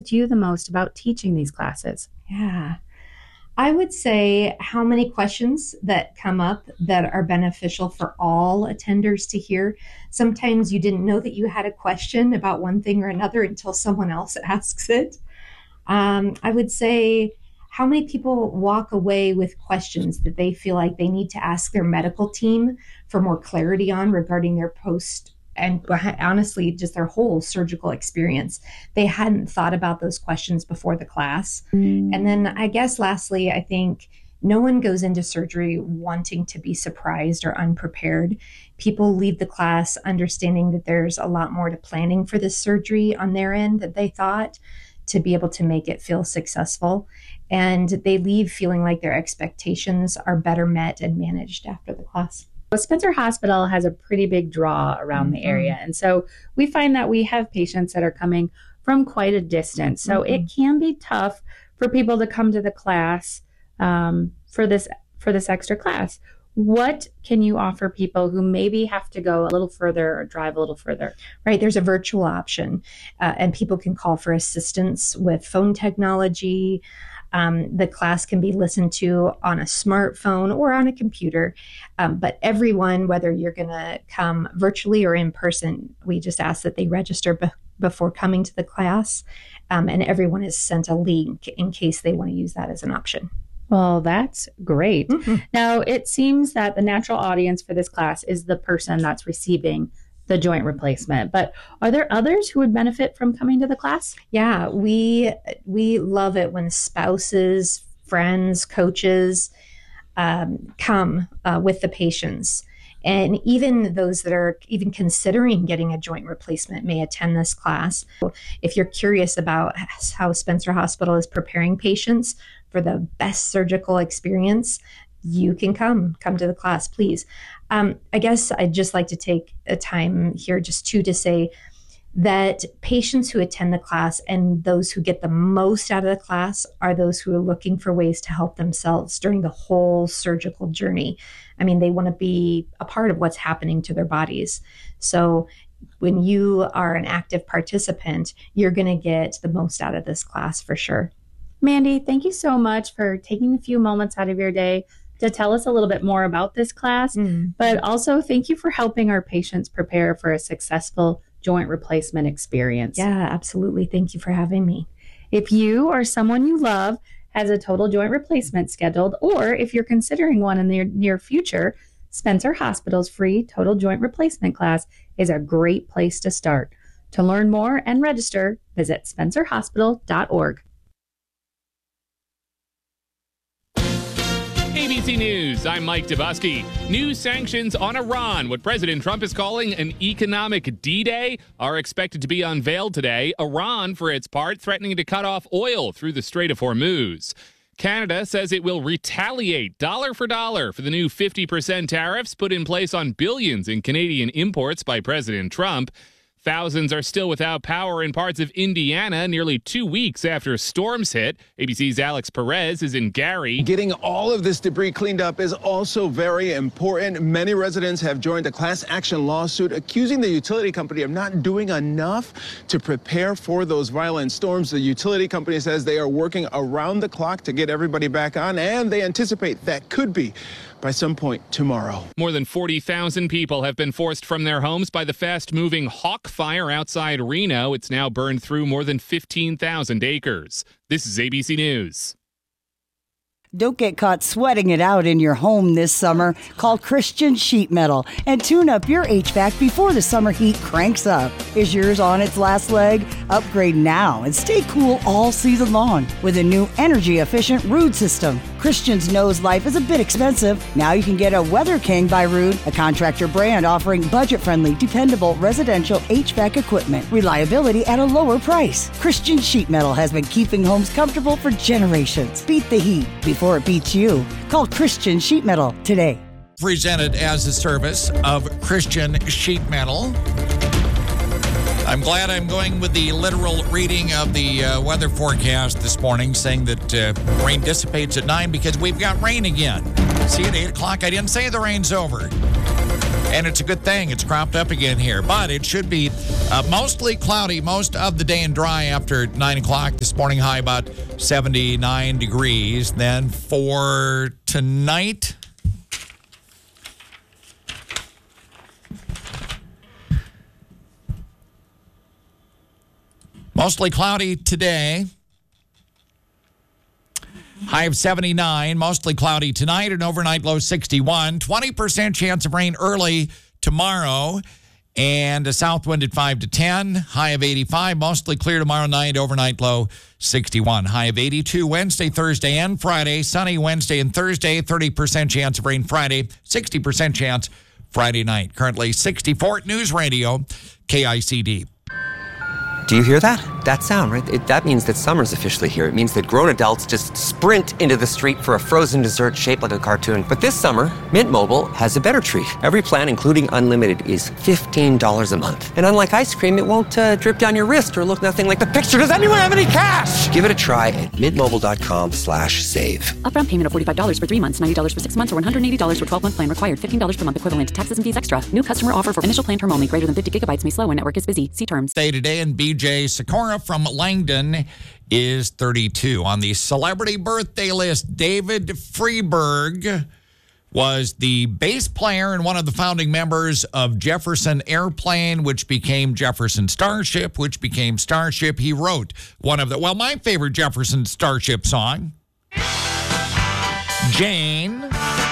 helped you the most about teaching these classes? Yeah. I would say how many questions that come up that are beneficial for all attenders to hear. Sometimes you didn't know that you had a question about one thing or another until someone else asks it. I would say how many people walk away with questions that they feel like they need to ask their medical team for more clarity on regarding their post and honestly, just their whole surgical experience. They hadn't thought about those questions before the class. And then I guess lastly, I think no one goes into surgery wanting to be surprised or unprepared. People leave the class understanding that there's a lot more to planning for this surgery on their end than they thought to be able to make it feel successful. And they leave feeling like their expectations are better met and managed after the class. Spencer Hospital has a pretty big draw around the area. And so we find that we have patients that are coming from quite a distance. So it can be tough for people to come to the class for this extra class. What can you offer people who maybe have to go a little further or drive a little further? Right. There's a virtual option and people can call for assistance with phone technology. The class can be listened to on a smartphone or on a computer. But everyone, whether you're going to come virtually or in person, we just ask that they register before coming to the class. And everyone is sent a link in case they want to use that as an option. Well, that's great. Now, it seems that the natural audience for this class is the person that's receiving the joint replacement. But are there others who would benefit from coming to the class? Yeah, we love it when spouses, friends, coaches come with the patients. And even those that are even considering getting a joint replacement may attend this class. If you're curious about how Spencer Hospital is preparing patients for the best surgical experience, you can come to the class, please. I guess I'd just like to take a time here just to say that patients who attend the class and those who get the most out of the class are those who are looking for ways to help themselves during the whole surgical journey. I mean, they want to be a part of what's happening to their bodies. So when you are an active participant, you're going to get the most out of this class for sure. Mandy, thank you so much for taking a few moments out of your day to tell us a little bit more about this class, but also thank you for helping our patients prepare for a successful joint replacement experience. Yeah, absolutely. Thank you for having me. If you or someone you love has a total joint replacement scheduled, or if you're considering one in the near future, Spencer Hospital's free total joint replacement class is a great place to start. To learn more and register, visit spencerhospital.org. ABC News, I'm Mike Dubusky. New sanctions on Iran, what President Trump is calling an economic D-Day, are expected to be unveiled today. Iran, for its part, threatening to cut off oil through the Strait of Hormuz. Canada says it will retaliate dollar for the new 50% tariffs put in place on billions in Canadian imports by President Trump. Thousands are still without power in parts of Indiana nearly 2 weeks after storms hit. ABC's Alex Perez is in Gary. Getting all of this debris cleaned up is also very important. Many residents have joined a class action lawsuit accusing the utility company of not doing enough to prepare for those violent storms. The utility company says they are working around the clock to get everybody back on, and they anticipate that could be by some point tomorrow. More than 40,000 people have been forced from their homes by the fast-moving Hawk Fire outside Reno. It's now burned through more than 15,000 acres. This is ABC News. Don't get caught sweating it out in your home this summer. Call Christian Sheet Metal and tune up your HVAC before the summer heat cranks up. Is yours on its last leg? Upgrade now and stay cool all season long with a new energy-efficient Ruud system. Christians knows life is a bit expensive. Now you can get a Weather King by Ruud, a contractor brand offering budget-friendly, dependable residential HVAC equipment. Reliability at a lower price. Christian Sheet Metal has been keeping homes comfortable for generations. Beat the heat before it beats you. Call Christian Sheet Metal today. Presented as a service of Christian Sheet Metal. I'm glad I'm going with the literal reading of the weather forecast this morning, saying that rain dissipates at 9 because we've got rain again. See, at 8 o'clock, I didn't say the rain's over. And it's a good thing. It's cropped up again here. But it should be mostly cloudy most of the day and dry after 9 o'clock this morning. High about 79 degrees. Then for tonight, mostly cloudy today. High of 79, mostly cloudy tonight, an overnight low 61. 20% chance of rain early tomorrow, and a south wind at 5 to 10. High of 85, mostly clear tomorrow night, overnight low 61. High of 82 Wednesday, Thursday, and Friday. Sunny Wednesday and Thursday, 30% chance of rain Friday, 60% chance Friday night. Currently 64 News Radio, KICD. Do you hear that? That sound, right? That means that summer's officially here. It means that grown adults just sprint into the street for a frozen dessert shaped like a cartoon. But this summer, Mint Mobile has a better treat. Every plan, including unlimited, is $15 a month. And unlike ice cream, it won't drip down your wrist or look nothing like the picture. Does anyone have any cash? Give it a try at mintmobile.com/save. Upfront payment of $45 for 3 months, $90 for 6 months, or $180 for 12-month plan required. $15 per month equivalent to taxes and fees extra. New customer offer for initial plan term only. Greater than 50 gigabytes may slow when network is busy. See terms. Day today, and BJ Sikora from Langdon is 32. On the celebrity birthday list, David Freeberg was the bass player and one of the founding members of Jefferson Airplane, which became Jefferson Starship, which became Starship. He wrote one of my favorite Jefferson Starship song, Jane.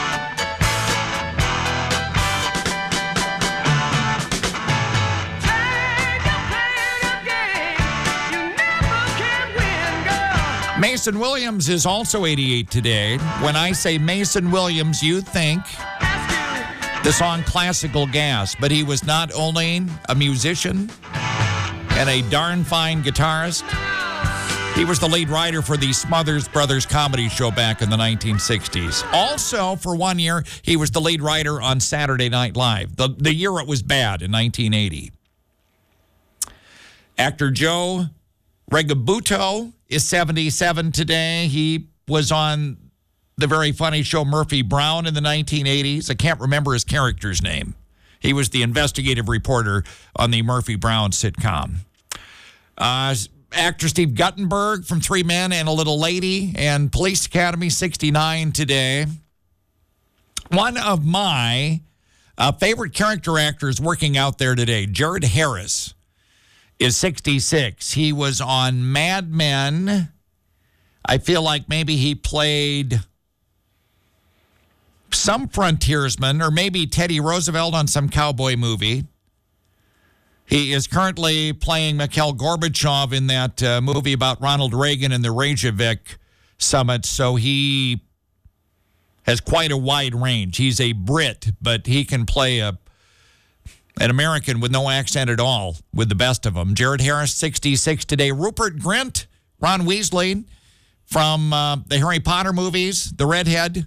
Mason Williams is also 88 today. When I say Mason Williams, you think the song Classical Gas, but he was not only a musician and a darn fine guitarist, he was the lead writer for the Smothers Brothers comedy show back in the 1960s. Also, for 1 year, he was the lead writer on Saturday Night Live, the year it was bad in 1980. Actor Joe Regabuto is 77 today. He was on the very funny show Murphy Brown in the 1980s. I can't remember his character's name. He was the investigative reporter on the Murphy Brown sitcom. Actor Steve Guttenberg from 3 Men and a Little Lady and Police Academy, 69 today. One of my favorite character actors working out there today, Jared Harris, is 66. He was on Mad Men. I feel like maybe he played some frontiersman or maybe Teddy Roosevelt on some cowboy movie. He is currently playing Mikhail Gorbachev in that movie about Ronald Reagan and the Reykjavik summit, so he has quite a wide range. He's a Brit, but he can play an American with no accent at all with the best of them. Jared Harris, 66 today. Rupert Grint, Ron Weasley from the Harry Potter movies, the redhead,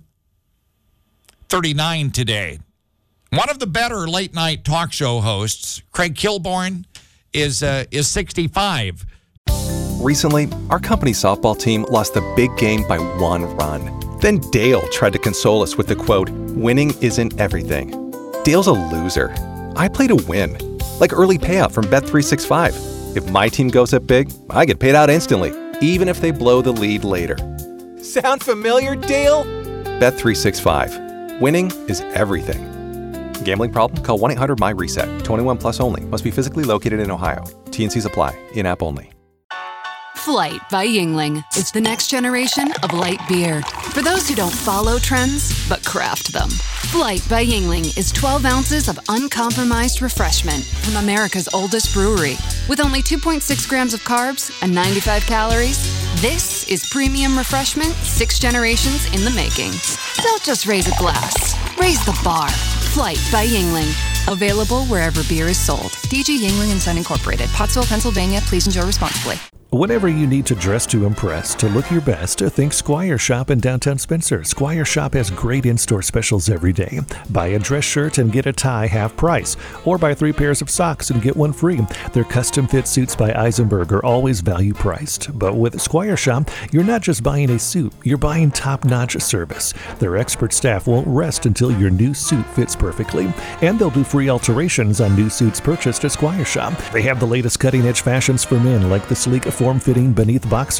39 today. One of the better late-night talk show hosts, Craig Kilborn, is 65. Recently, our company's softball team lost the big game by 1 run. Then Dale tried to console us with the quote, "Winning isn't everything." Dale's a loser. I play to win, like early payout from Bet365. If my team goes up big, I get paid out instantly, even if they blow the lead later. Sound familiar, Dale? Bet365. Winning is everything. Gambling problem? Call 1-800-MY-RESET. 21 plus only. Must be physically located in Ohio. T&Cs apply. In-app only. Flight by Yuengling. It's the next generation of light beer. For those who don't follow trends, but craft them. Flight by Yuengling is 12 ounces of uncompromised refreshment from America's oldest brewery. With only 2.6 grams of carbs and 95 calories, this is premium refreshment 6 generations in the making. Don't just raise a glass. Raise the bar. Flight by Yuengling. Available wherever beer is sold. DG Yuengling & Son Incorporated. Pottsville, Pennsylvania. Please enjoy responsibly. Whenever you need to dress to impress, to look your best, think Squire Shop in downtown Spencer. Squire Shop has great in-store specials every day. Buy a dress shirt and get a tie half price, or buy 3 pairs of socks and get 1 free. Their custom fit suits by Eisenberg are always value priced. But with Squire Shop, you're not just buying a suit, you're buying top-notch service. Their expert staff won't rest until your new suit fits perfectly, and they'll do free alterations on new suits purchased at Squire Shop. They have the latest cutting-edge fashions for men, like the sleek form-fitting beneath boxer